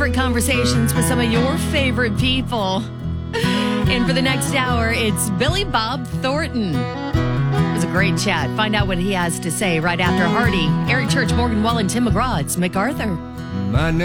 favorite conversations with some of your favorite people. And for the next hour, it's Billy Bob Thornton. It was a great chat. Find out what he has to say right after Hardy, Eric Church, Morgan Wallen, Tim McGraw. It's MacArthur. My name